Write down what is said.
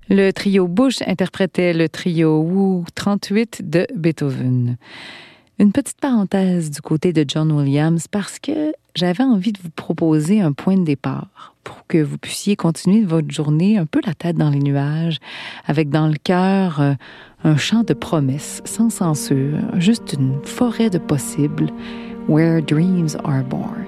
Le trio Bush interprétait le trio Woo 38 de Beethoven. Une petite parenthèse du côté de John Williams parce que j'avais envie de vous proposer un point de départ pour que vous puissiez continuer votre journée un peu la tête dans les nuages, avec dans le cœur un chant de promesses, sans censure, juste une forêt de possibles, where dreams are born.